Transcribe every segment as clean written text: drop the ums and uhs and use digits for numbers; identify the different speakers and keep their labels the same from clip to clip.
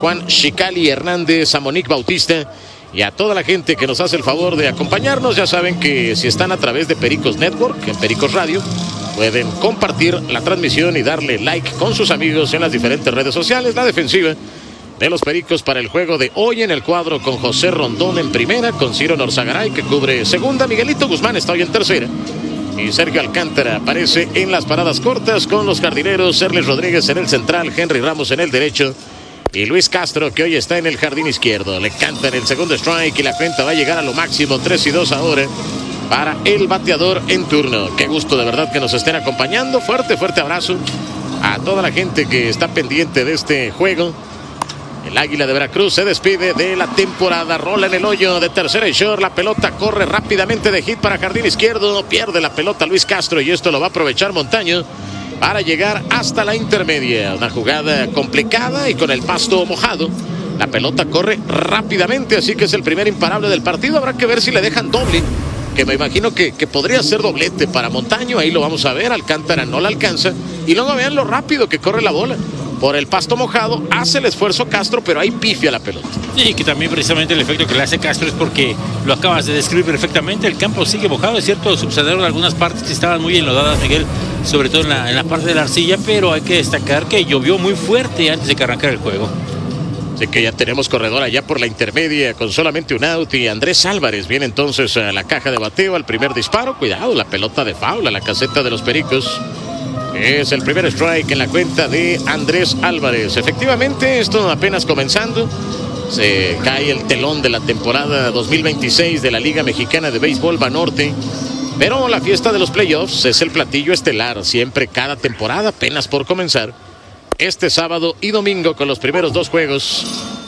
Speaker 1: Juan Chicali Hernández, a Monique Bautista y a toda la gente que nos hace el favor de acompañarnos. Ya saben que si están a través de Pericos Network, en Pericos Radio, pueden compartir la transmisión y darle like con sus amigos en las diferentes redes sociales. La defensiva de los Pericos para el juego de hoy en el cuadro con José Rondón en primera, con Ciro Norzagaray que cubre segunda, Miguelito Guzmán está hoy en tercera y Sergio Alcántara aparece en las paradas cortas con los jardineros, Serles Rodríguez en el central, Henry Ramos en el derecho y Luis Castro, que hoy está en el jardín izquierdo. Le cantan el segundo strike y la cuenta va a llegar a lo máximo, 3-2 ahora para el bateador en turno. Qué gusto de verdad que nos estén acompañando. Fuerte abrazo a toda la gente que está pendiente de este juego. El Águila de Veracruz se despide de la temporada. Rola en el hoyo de tercera y short. La pelota corre rápidamente de hit para jardín izquierdo. Pierde la pelota Luis Castro y esto lo va a aprovechar Montaño para llegar hasta la intermedia. Una jugada complicada y con el pasto mojado. La pelota corre rápidamente, así que es el primer imparable del partido. Habrá que ver si le dejan doble, que me imagino que podría ser doblete para Montaño. Ahí lo vamos a ver. Alcántara no la alcanza. Y luego vean lo rápido que corre la bola. Por el pasto mojado, hace el esfuerzo Castro, pero ahí pifia la pelota.
Speaker 2: Sí, que también precisamente el efecto que le hace Castro es porque lo acabas de describir perfectamente. El campo sigue mojado, es cierto, subsanaron algunas partes que estaban muy enlodadas, Miguel, sobre todo en la parte de la arcilla, pero hay que destacar que llovió muy fuerte antes de que arrancara el juego.
Speaker 1: Así que ya tenemos corredor allá por la intermedia con solamente un out y Andrés Álvarez viene entonces a la caja de bateo al primer disparo. Cuidado, la pelota de foul a la caseta de los Pericos. Es el primer strike en la cuenta de Andrés Álvarez. Efectivamente, esto apenas comenzando. Se cae el telón de la temporada 2026 de la Liga Mexicana de Béisbol Banorte. Pero la fiesta de los playoffs es el platillo estelar. Siempre cada temporada apenas por comenzar. Este sábado y domingo con los primeros dos juegos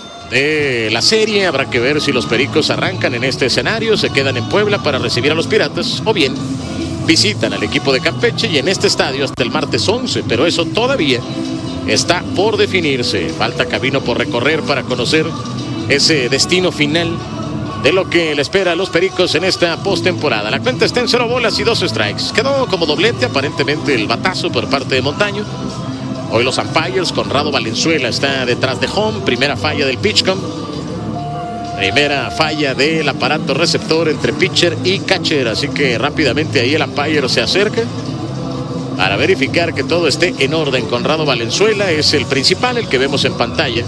Speaker 1: de la serie. Habrá que ver si los Pericos arrancan en este escenario, se quedan en Puebla para recibir a los Piratas o bien visitan al equipo de Campeche y en este estadio hasta el martes 11, pero eso todavía está por definirse. Falta camino por recorrer para conocer ese destino final de lo que le espera a los Pericos en esta postemporada. La cuenta está en 0 bolas y 2 strikes. Quedó como doblete aparentemente el batazo por parte de Montaño. Hoy los umpires, Conrado Valenzuela está detrás de home. Primera falla del pitchcom. Primera falla del aparato receptor entre pitcher y catcher. Así que rápidamente ahí el umpire se acerca para verificar que todo esté en orden. Conrado Valenzuela es el principal, el que vemos en pantalla.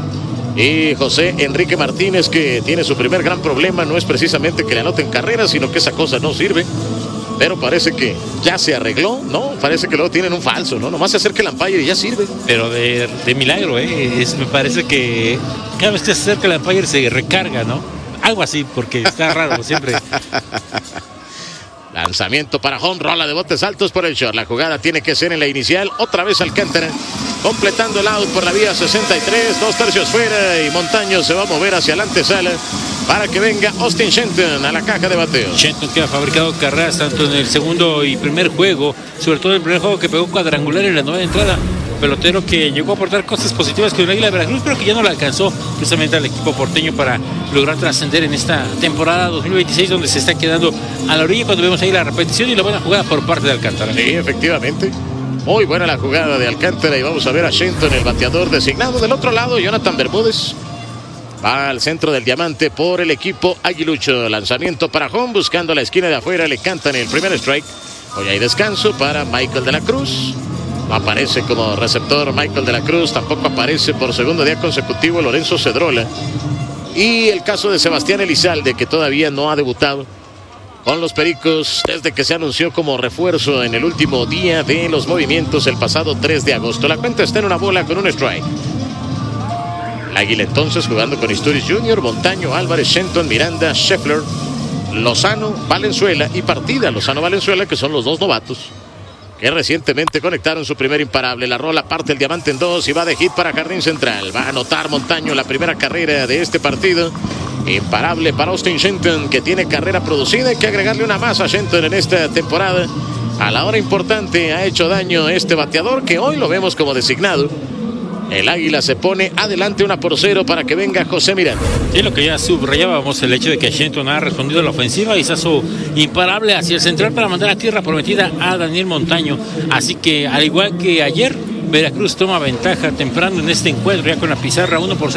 Speaker 1: Y José Enrique Martínez, que tiene su primer gran problema. No es precisamente que le anoten carreras, sino que esa cosa no sirve. Pero parece que ya se arregló, ¿no? Parece que luego tienen un falso, ¿no? Nomás se acerca el umpire y ya sirve.
Speaker 2: Pero de milagro, ¿eh? Me parece que cada vez que se acerca el umpire se recarga, ¿no? Algo así, porque está raro siempre.
Speaker 1: Lanzamiento para home, rola de botes altos por el short. La jugada tiene que ser en la inicial. Otra vez Alcántara, completando el out por la vía 63. 2/3 fuera y Montaño se va a mover hacia la antesala para que venga Austin Shenton a la caja de bateo.
Speaker 2: Shenton, que ha fabricado carreras tanto en el segundo y primer juego, sobre todo en el primer juego que pegó cuadrangular en la nueva entrada. Pelotero que llegó a aportar cosas positivas con el Águila de Veracruz, pero que ya no le alcanzó precisamente al equipo porteño para lograr trascender en esta temporada 2026, donde se está quedando a la orilla cuando vemos ahí la repetición y la buena jugada por parte de Alcántara.
Speaker 1: Sí, efectivamente. Muy buena la jugada de Alcántara y vamos a ver a Shenton, el bateador designado. Del otro lado, Jonathan Bermúdez va al centro del diamante por el equipo aguilucho. Lanzamiento para home, buscando la esquina de afuera, le cantan el primer strike. Hoy hay descanso para Michael de la Cruz. No aparece como receptor Michael de la Cruz, tampoco aparece por segundo día consecutivo Lorenzo Cedrola. Y el caso de Sebastián Elizalde, que todavía no ha debutado con los Pericos desde que se anunció como refuerzo en el último día de los movimientos el pasado 3 de agosto. La cuenta está en 1 bola con un strike. El Águila entonces jugando con Isturiz Jr., Montaño, Álvarez, Shenton, Miranda, Scheffler, Lozano, Valenzuela y Partida. Lozano, Valenzuela, que son los dos novatos que recientemente conectaron su primer imparable. La rola parte el diamante en 2 y va de hit para jardín central. Va a anotar Montaño la primera carrera de este partido. Imparable para Austin Shenton, que tiene carrera producida. Hay que agregarle una más a Shenton en esta temporada. A la hora importante ha hecho daño este bateador, que hoy lo vemos como designado. El Águila se pone adelante 1-0 para que venga José Miranda.
Speaker 2: Sí, lo que ya subrayábamos, el hecho de que Shenton ha respondido a la ofensiva y hizo imparable hacia el central para mandar a tierra prometida a Daniel Montaño. Así que, al igual que ayer, Veracruz toma ventaja temprano en este encuentro, ya con la pizarra 1-0.